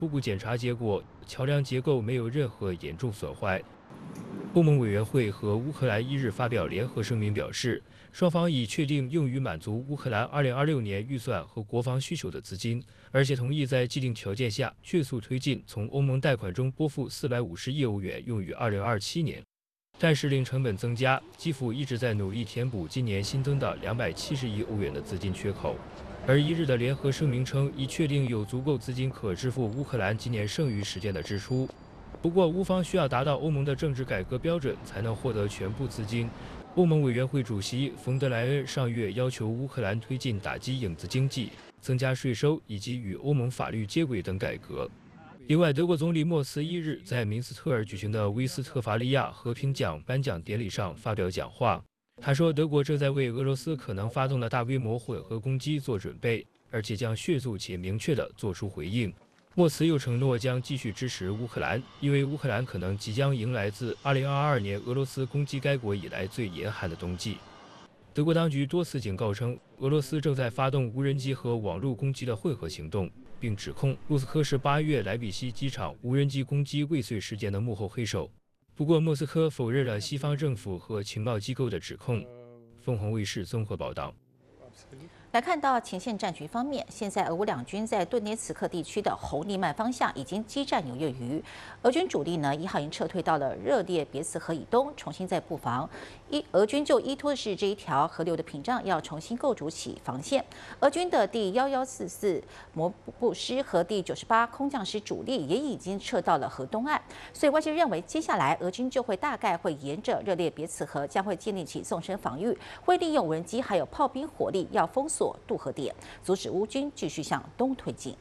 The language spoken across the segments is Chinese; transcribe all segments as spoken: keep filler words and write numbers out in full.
初步检查结果，桥梁结构没有任何严重损坏。欧盟委员会和乌克兰一日发表联合声明表示，双方已确定用于满足乌克兰二零二六年预算和国防需求的资金，而且同意在既定条件下迅速推进从欧盟贷款中拨付四百五十亿欧元，用于二零二七年。但是令成本增加，基辅一直在努力填补今年新增的两百七十亿欧元的资金缺口。而一日的联合声明称，已确定有足够资金可支付乌克兰今年剩余时间的支出。不过，乌方需要达到欧盟的政治改革标准，才能获得全部资金。欧盟委员会主席冯德莱恩上月要求乌克兰推进打击影子经济、增加税收以及与欧盟法律接轨等改革。另外，德国总理默茨一日在明斯特尔举行的威斯特伐利亚和平奖颁奖典礼上发表讲话。他说，德国正在为俄罗斯可能发动的大规模混合攻击做准备，而且将迅速且明确地做出回应。默茨又承诺将继续支持乌克兰，因为乌克兰可能即将迎来自二零二二年俄罗斯攻击该国以来最严寒的冬季。德国当局多次警告称，俄罗斯正在发动无人机和网络攻击的混合行动，并指控莫斯科是八月莱比锡机场无人机攻击未遂事件的幕后黑手。不过，莫斯科否认了西方政府和情报机构的指控。凤凰卫视综合报道。 来看到前线战局方面，现在俄乌两军在顿涅茨克地区的侯利曼方向已经激战有月余，俄军主力呢一号已经撤退到了热列别茨河以东，重新在布防。一俄军就依托的是这一条河流的屏障，要重新构筑起防线。俄军的第幺幺四四摩步师和第九十八空降师主力也已经撤到了河东岸，所以外界认为接下来俄军就会大概会沿着热列别茨河将会建立起纵深防御，会利用无人机还有炮兵火力要封锁渡河点，阻止乌军继续向东推进。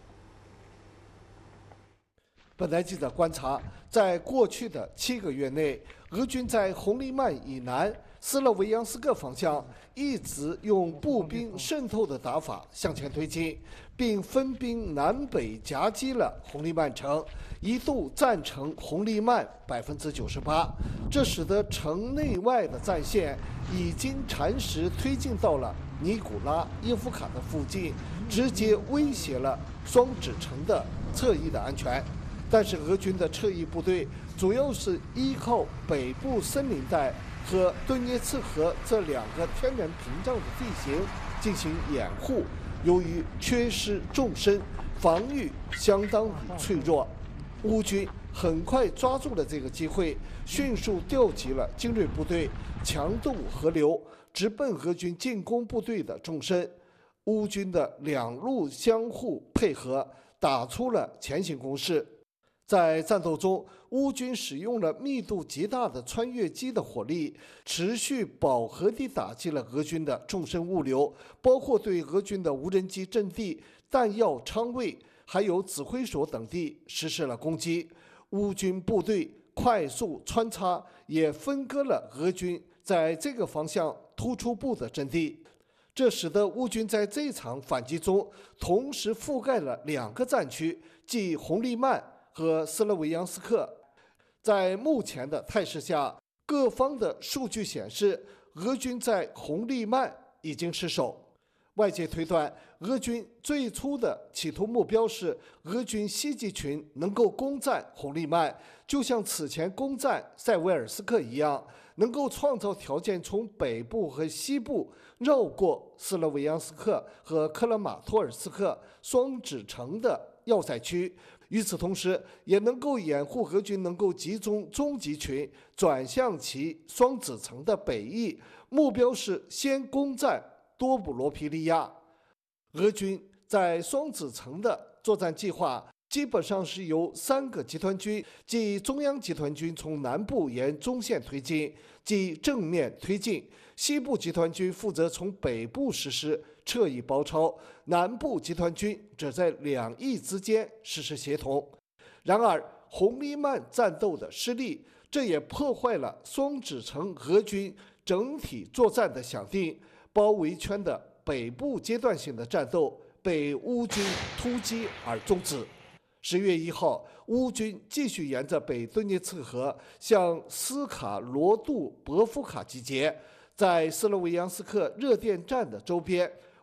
本台记者观察，在过去的七个月内，俄军在红利曼以南斯洛维扬斯克方向一直用步兵渗透的打法向前推进，并分兵南北夹击了红利曼城，一度占城红利曼百分之九十八。这使得城内外的战线已经蚕食推进到了尼古拉耶夫卡的附近，直接威胁了双指城的侧翼的安全。但是俄军的侧翼部队主要是依靠北部森林带和顿涅茨河这两个天然屏障的地形进行掩护，由于缺失纵深，防御相当于脆弱。乌军很快抓住了这个机会，迅速调集了精锐部队，强渡河流，直奔俄军进攻部队的纵深。乌军的两路相互配合，打出了前行攻势。在战斗中，乌军使用了密度极大的穿越机的火力，持续饱和地打击了俄军的纵深物流，包括对俄军的无人机阵地、弹药仓位，还有指挥所等地实施了攻击。乌军部队快速穿插，也分割了俄军在这个方向突出部的阵地。这使得乌军在这场反击中同时覆盖了两个战区，即红利曼和斯洛维扬斯克。在目前的态势下，各方的数据显示，俄军在红利曼已经失守。外界推断，俄军最初的企图目标是俄军西集群能够攻占红利曼，就像此前攻占塞维尔斯克一样，能够创造条件从北部和西部绕过斯洛维扬斯克和克拉马托尔斯克双指城的要塞区。与此同时，也能够掩护俄军能够集中中集群转向其双子城的北翼，目标是先攻占多布罗皮利亚。俄军在双子城的作战计划基本上是由三个集团军，即中央集团军从南部沿中线推进，即正面推进；西部集团军负责从北部实施侧翼包抄，南部集团军则在两翼之间实施协同。然而，红利曼战斗的失利，这也破坏了双子城俄军整体作战的想定。包围圈的北部阶段性的战斗被乌军突击而终止。十月一号，乌军继续沿着北顿涅茨河向斯卡罗杜博夫卡集结，在斯洛维扬斯克热电站的周边，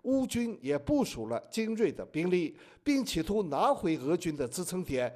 乌军也部署了精锐的兵力，并企图拿回俄军的支撑点